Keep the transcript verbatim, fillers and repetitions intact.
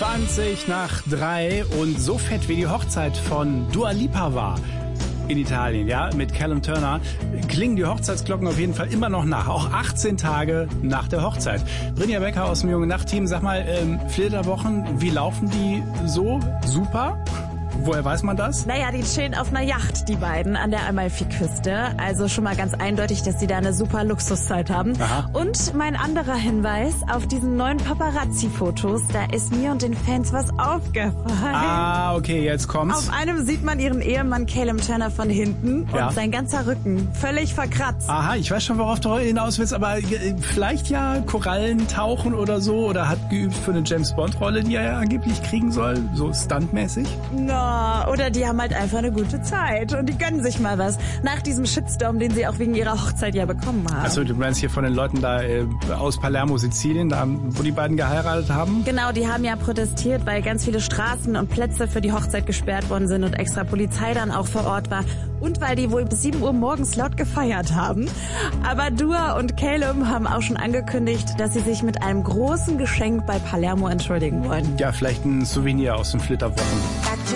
zwanzig nach drei und so fett wie die Hochzeit von Dua Lipa war in Italien, ja, mit Callum Turner, klingen die Hochzeitsglocken auf jeden Fall immer noch nach, auch achtzehn Tage nach der Hochzeit. Brinja Becker aus dem Junge Nacht-Team, sag mal, ähm, Flitterwochen, wie laufen die so? Super? Woher weiß man das? Naja, die chillen auf einer Yacht, die beiden, an der Amalfiküste. Also schon mal ganz eindeutig, dass sie da eine super Luxuszeit haben. Aha. Und mein anderer Hinweis, auf diesen neuen Paparazzi-Fotos, da ist mir und den Fans was aufgefallen. Ah, okay, jetzt kommt's. Auf einem sieht man ihren Ehemann Callum Turner von hinten Ja. und sein ganzer Rücken völlig verkratzt. Aha, ich weiß schon, worauf du hinaus willst, aber äh, vielleicht ja Korallen tauchen oder so, oder hat geübt für eine James-Bond-Rolle, die er ja angeblich kriegen soll, so stuntmäßig. No, oder die haben halt einfach eine gute Zeit und die gönnen sich mal was. Nach diesem Shitstorm, den sie auch wegen ihrer Hochzeit ja bekommen haben. Achso, du meinst hier von den Leuten da äh, aus Palermo, Sizilien, da, wo die beiden geheiratet haben? Genau, die haben ja protestiert, weil ganz viele Straßen und Plätze für die Hochzeit gesperrt worden sind und extra Polizei dann auch vor Ort war. Und weil die wohl bis sieben Uhr morgens laut gefeiert haben. Aber Dua und Callum haben auch schon angekündigt, dass sie sich mit einem großen Geschenk bei Palermo entschuldigen wollen. Ja, vielleicht ein Souvenir aus den Flitterwochen.